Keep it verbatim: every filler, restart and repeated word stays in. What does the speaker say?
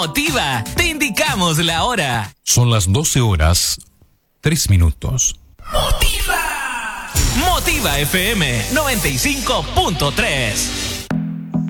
Motiva, te indicamos la hora. Son las doce horas, tres minutos. Motiva. Motiva F M noventa y cinco punto tres.